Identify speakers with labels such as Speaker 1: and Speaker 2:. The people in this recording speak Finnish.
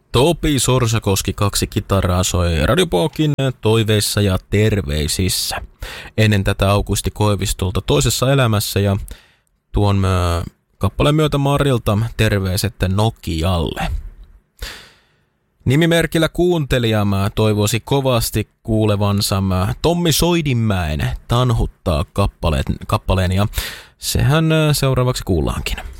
Speaker 1: Topi Sorsakoski, 2 kitaraa soi Radio Pokin toiveissa ja terveisissä. Ennen tätä Aukusti Koivistolta Toisessa elämässä ja tuon kappaleen myötä Marilta terveiset Nokialle. Nimimerkillä kuuntelija toivoisi kovasti kuulevansa Tommi Soidinmäen Tanhuttaa kappaleen ja sehän seuraavaksi kuullaankin.